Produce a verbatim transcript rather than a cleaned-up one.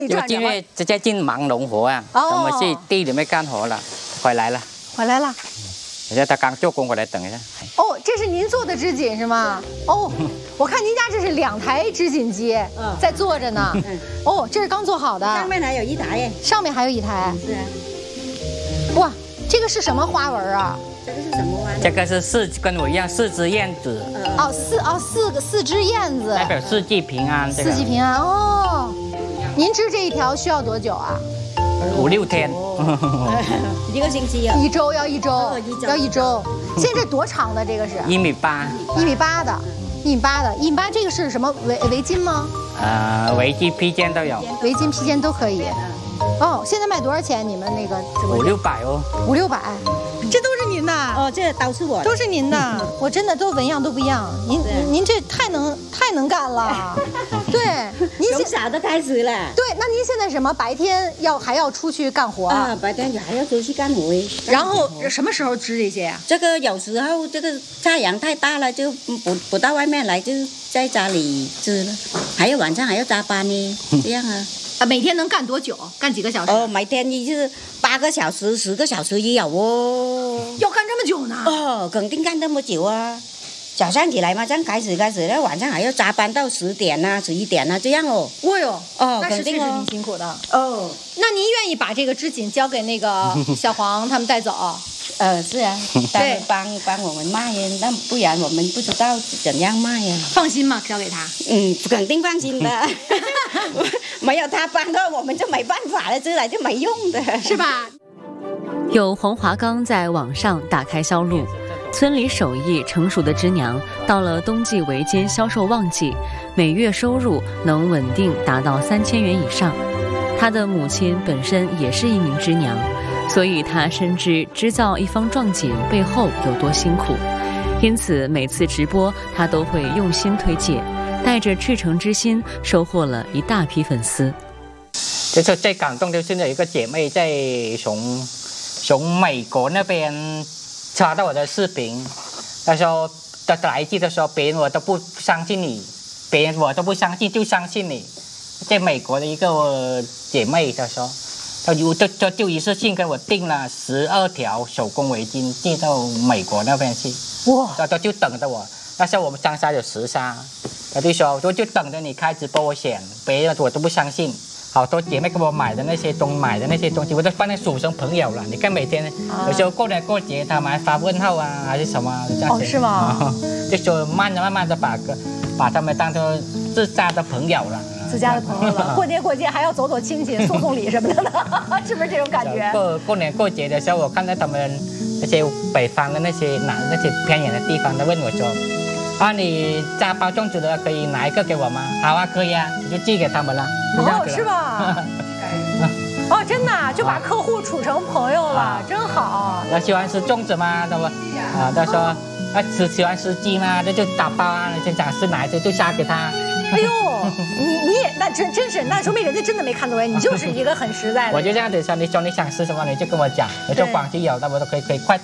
就因为最近忙农活啊，我们去地里面干活了，回来了。 回来了。 我现在刚做工，过来等一下。 哦，这是您做的织锦是吗？哦，我看您家这是两台织锦机在做着呢。嗯。哦，这是刚做好的。 上面还有一台。 上面还有一台。 是啊。 哇，这个是什么花纹啊？ 这个是什么花？ 这个是四，跟我一样四只燕子。 哦，四哦四个四只燕子， 代表四季平安。 四季平安哦。您织这一条需要多久啊？ 五六天。 一个星期啊。 一周要一周，要一周。现在这多长的这个是？ 一米八。 一米八的，一米八的，一米八这个是什么围围巾吗？ 呃，围巾、披肩都有。 围巾、披肩都可以。哦，现在卖多少钱？你们那个五六百哦。五六百。 这都是您的哦，这都是我， 都是您的。我真的都纹样都不一样，您您这太能太能干了。对，您从小都开始了。 对，那您现在什么？白天要还要出去干活啊？白天还要出去干活。 然后什么时候织这些呀？ 这个有时候这个太阳太大了，就不不到外面来，就在家里织了。还有晚上还要加班呢，这样啊。 啊，每天能干多久？干几个小时？ 哦，每天就是八个小时、十个小时也有哦。 要干这么久呢？ 哦，肯定干这么久啊！早上起来嘛，这样开始开始，那晚上还要加班到十点呐、十一点呐、这样哦。 哦哟， 哦， 那是确实挺辛苦的。 哦， 那您愿意把这个织锦交给那个小黄他们带走？ 呃，是啊，他们帮帮我们卖呀，那不然我们不知道怎样卖呀。 放心嘛，交给他。 嗯，肯定放心的。没有他帮的，我们就没办法了，织来就没用的， 是吧？ 有黄华刚在网上打开销路，村里手艺成熟的织娘，到了冬季围巾销售旺季，每月收入能稳定达到三千元以上。他的母亲本身也是一名织娘，所以他深知织造一方壮锦背后有多辛苦，因此每次直播他都会用心推介，带着赤诚之心收获了一大批粉丝。 就是最感动就是有一个姐妹在从从美国那边查到我的视频，她说的来记的时候，别人我都不相信你，别人我都不相信，就相信你。在美国的一个姐妹，她说，她就就就就一次性跟我订了十二条手工围巾寄到美国那边去。哇！她她就等着我。那时候我们长沙有时差，她就说我就等着你开直播，我选别人我都不相信。好多姐妹给我买的那些东买的那些东西，我都放在数成朋友了。你看每天，啊、有时候过年过节，他们还发问候啊，还是什么这样子。 哦，是吗？ 就说慢慢慢的把个把他们当做自家的朋友了。 自家的朋友了，过年过节还要走走亲戚，送送礼什么的呢，是不是这种感觉？ 过过年过节的时候，我看到他们那些北方的那些南那些偏远的地方，他问我说。啊，你家包粽子的可以拿一个给我吗？好啊，可以啊，你就寄给他们了。 哦，是吧？哦，真的，就把客户处成朋友了，啊、真好。 他喜欢吃粽子吗？他说，啊，他说，啊，吃喜欢吃鸡吗？那就打包啊，你想吃哪一只就杀给他。 哎呦，你你也那真真是，那说明人家真的没看错人，你就是一个很实在的。 我就这样子说，你说你想吃什么你就跟我讲，我说广西有的我都可以可以快。